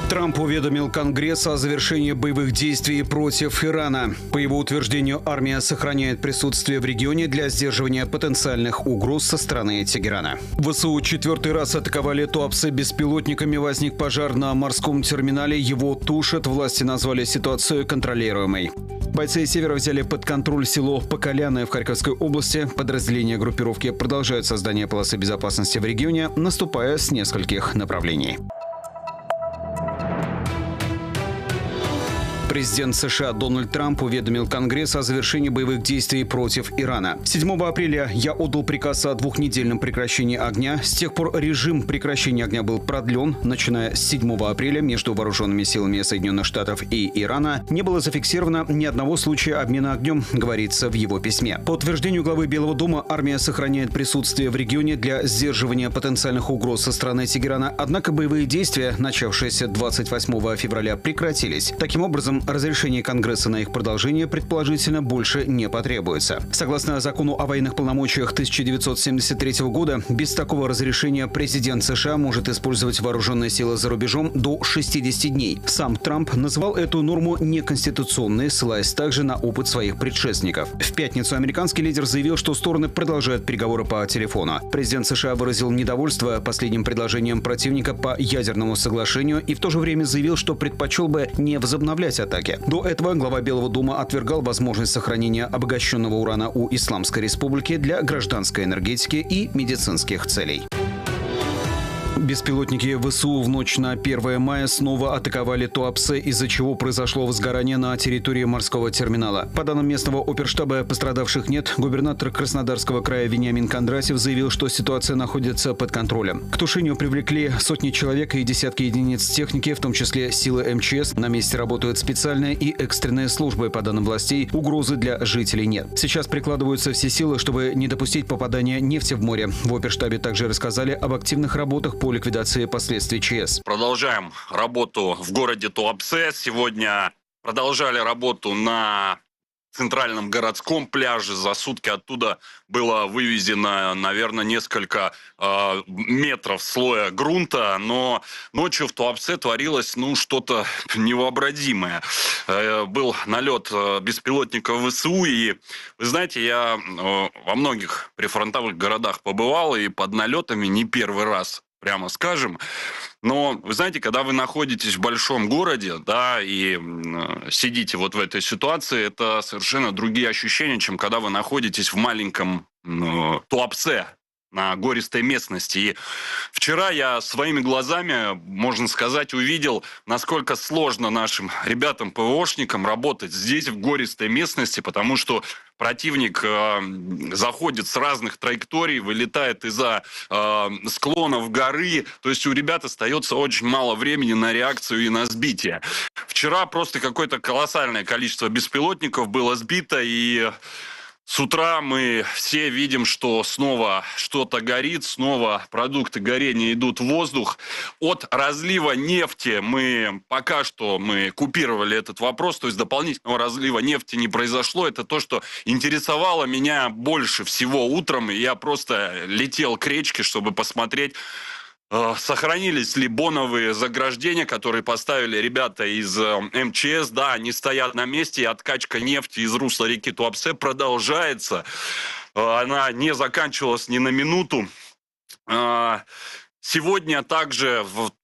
Трамп уведомил Конгресс о завершении боевых действий против Ирана. По его утверждению, армия сохраняет присутствие в регионе для сдерживания потенциальных угроз со стороны Тегерана. ВСУ четвертый раз атаковали Туапсе беспилотниками. Возник пожар на морском терминале. Его тушат. Власти назвали ситуацию контролируемой. Бойцы Севера взяли под контроль село Поколяны в Харьковской области. Подразделения группировки продолжают создание полосы безопасности в регионе, наступая с нескольких направлений. Президент США Дональд Трамп уведомил Конгресс о завершении боевых действий против Ирана. 7 апреля я отдал приказ о двухнедельном прекращении огня. С тех пор режим прекращения огня был продлен. Начиная с 7 апреля между вооруженными силами Соединенных Штатов и Ирана не было зафиксировано ни одного случая обмена огнем, говорится в его письме. По утверждению главы Белого дома, армия сохраняет присутствие в регионе для сдерживания потенциальных угроз со стороны Тегерана. Однако боевые действия, начавшиеся 28 февраля, прекратились. Таким образом, разрешение Конгресса на их продолжение предположительно больше не потребуется. Согласно закону о военных полномочиях 1973 года, без такого разрешения президент США может использовать вооруженные силы за рубежом до 60 дней. Сам Трамп назвал эту норму неконституционной, ссылаясь также на опыт своих предшественников. В пятницу американский лидер заявил, что стороны продолжают переговоры по телефону. Президент США выразил недовольство последним предложением противника по ядерному соглашению и в то же время заявил, что предпочел бы не возобновлять атаки. До этого глава Белого дома отвергал возможность сохранения обогащенного урана у Исламской Республики для гражданской энергетики и медицинских целей. Беспилотники ВСУ в ночь на 1 мая снова атаковали Туапсе, из-за чего произошло возгорание на территории морского терминала. По данным местного оперштаба, пострадавших нет. Губернатор Краснодарского края Вениамин Кондратьев заявил, что ситуация находится под контролем. К тушению привлекли сотни человек и десятки единиц техники, в том числе силы МЧС. На месте работают специальные и экстренные службы. По данным властей, угрозы для жителей нет. Сейчас прикладываются все силы, чтобы не допустить попадания нефти в море. В оперштабе также рассказали об активных работах по ликвидации последствий ЧС. Продолжаем работу в городе Туапсе. Сегодня продолжали работу на центральном городском пляже. За сутки оттуда было вывезено, наверное, несколько метров слоя грунта. Но ночью в Туапсе творилось что-то невообразимое. Был налет беспилотников ВСУ. И, вы знаете, я во многих прифронтовых городах побывал. И под налетами не первый раз, прямо скажем. Но, вы знаете, когда вы находитесь в большом городе, да, и сидите вот в этой ситуации, это совершенно другие ощущения, чем когда вы находитесь в маленьком Туапсе, на гористой местности. И вчера я своими глазами, можно сказать, увидел, насколько сложно нашим ребятам-ПВОшникам работать здесь, в гористой местности, потому что противник заходит с разных траекторий, вылетает из-за склонов горы. То есть у ребят остается очень мало времени на реакцию и на сбитие. Вчера просто какое-то колоссальное количество беспилотников было сбито, и с утра мы все видим, что снова что-то горит, снова продукты горения идут в воздух. От разлива нефти пока что мы купировали этот вопрос, то есть дополнительного разлива нефти не произошло. Это то, что интересовало меня больше всего утром. Я просто летел к речке, чтобы посмотреть, сохранились ли боновые заграждения, которые поставили ребята из МЧС. Да, они стоят на месте, и откачка нефти из русла реки Туапсе продолжается. Она не заканчивалась ни на минуту. Сегодня также,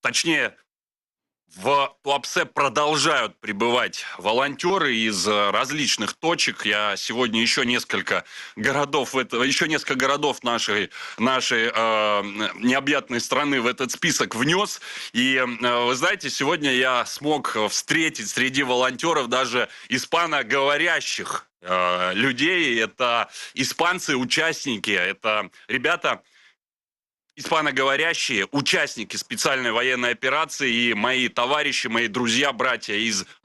в Туапсе продолжают прибывать волонтеры из различных точек. Я сегодня еще несколько городов нашей необъятной страны в этот список внес. И вы знаете, сегодня я смог встретить среди волонтеров даже испаноговорящих людей. Это испанцы-участники, это ребята испаноговорящие, участники специальной военной операции, и мои товарищи, мои друзья, братья из